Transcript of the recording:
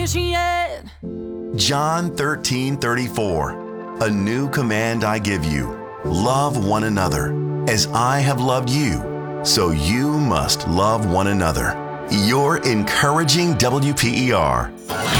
finishing yet. John 13:34. A new command I give you, love one another. As I have loved you, so you must love one another. You're encouraging WPER.